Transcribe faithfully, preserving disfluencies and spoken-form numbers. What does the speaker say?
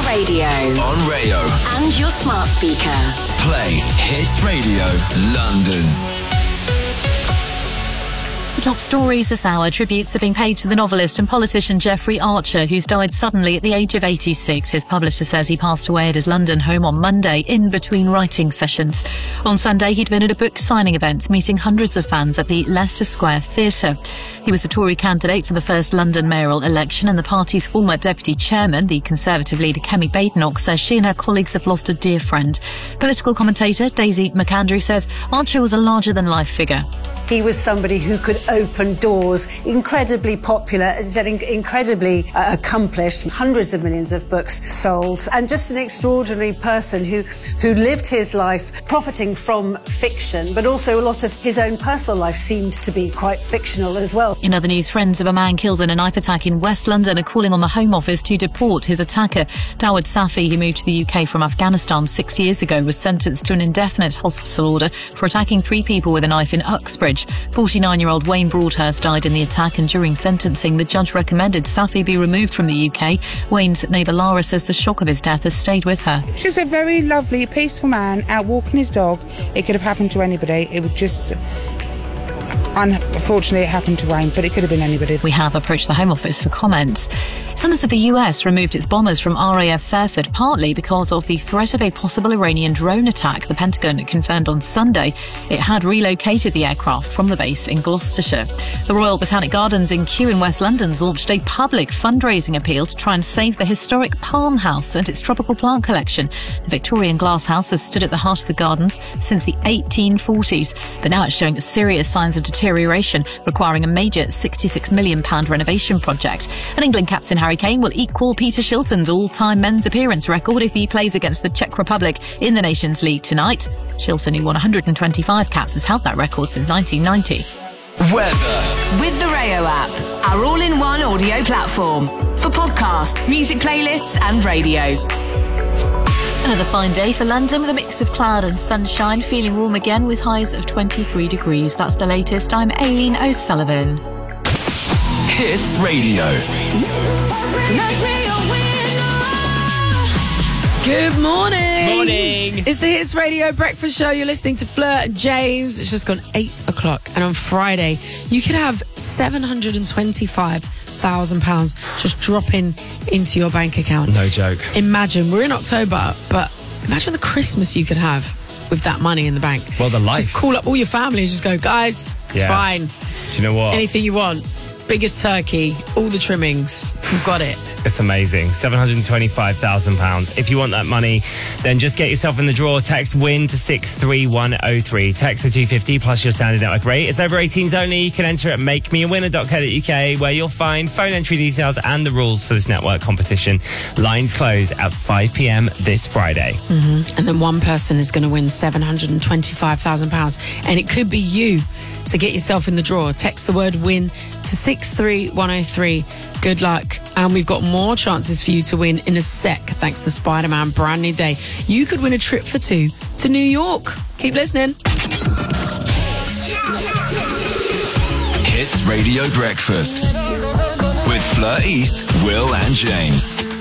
radio. On Rayo. And your smart speaker. Play Hits Radio London. The top stories this hour. Tributes are being paid to the novelist and politician Jeffrey Archer, who's died suddenly at the age of eighty-six. His publisher says he passed away at his London home on Monday, in between writing sessions. On Sunday, he'd been at a book signing event, meeting hundreds of fans at the Leicester Square Theatre. He was the Tory candidate for the first London mayoral election, and the party's former deputy chairman, the Conservative leader Kemi Badenoch, says she and her colleagues have lost a dear friend. Political commentator Daisy McAndrew says Archer was a larger-than-life figure. He was somebody who could open doors, incredibly popular, as I said, incredibly uh, accomplished, hundreds of millions of books sold, and just an extraordinary person who, who lived his life profiting from fiction, but also a lot of his own personal life seemed to be quite fictional as well. In other news, friends of a man killed in a knife attack in West London are calling on the Home Office to deport his attacker. Dawud Safi, who moved to the U K from Afghanistan six years ago, was sentenced to an indefinite hospital order for attacking three people with a knife in Uxbridge. forty-nine-year-old Wayne Broadhurst died in the attack, and during sentencing, the judge recommended Safi be removed from the U K. Wayne's neighbour Lara says the shock of his death has stayed with her. She's a very lovely, peaceful man out walking his dog. It could have happened to anybody. It would just... Unfortunately, it happened to Wayne, but it could have been anybody. We have approached the Home Office for comments. Senators of the U S removed its bombers from R A F Fairford, partly because of the threat of a possible Iranian drone attack. The Pentagon confirmed on Sunday it had relocated the aircraft from the base in Gloucestershire. The Royal Botanic Gardens in Kew in West London's launched a public fundraising appeal to try and save the historic Palm House and its tropical plant collection. The Victorian glass house has stood at the heart of the gardens since the eighteen forties, but now it's showing serious signs of deterioration, requiring a major sixty-six million pounds renovation project. And England captain Harry Kane will equal Peter Shilton's all-time men's appearance record if he plays against the Czech Republic in the Nations League tonight. Shilton, who won one hundred twenty-five caps, has held that record since nineteen ninety. Weather. With the Rayo app, our all-in-one audio platform for podcasts, music playlists and radio. Another fine day for London with a mix of cloud and sunshine, feeling warm again with highs of twenty-three degrees. That's the latest. I'm Aileen O'Sullivan. Hits Radio. Good morning. Morning. It's the Hits Radio Breakfast Show. You're listening to Fleur and James. It's just gone eight o'clock. And on Friday, you could have seven hundred twenty-five thousand pounds just dropping into your bank account. No joke. Imagine, we're in October, but imagine the Christmas you could have with that money in the bank. Well, the life. Just call up all your family and just go, guys, it's Yeah. fine. Do you know what? Anything you want. Biggest turkey, all the trimmings. We've got it. It's amazing. seven hundred twenty-five thousand pounds. If you want that money, then just get yourself in the draw. Text WIN to six three one oh three. Text the two fifty plus your standard network rate. It's over eighteens only. You can enter at make me a winner dot co dot uk, where you'll find phone entry details and the rules for this network competition. Lines close at five p.m. this Friday. Mm-hmm. And then one person is going to win seven hundred twenty-five thousand pounds. And it could be you. So get yourself in the draw. Text the word WIN to six three one oh three. Good luck. And we've got more chances for you to win in a sec, thanks to Spider-Man Brand New Day. You could win a trip for two to New York. Keep listening. Hits Radio Breakfast with Fleur East, Will and James.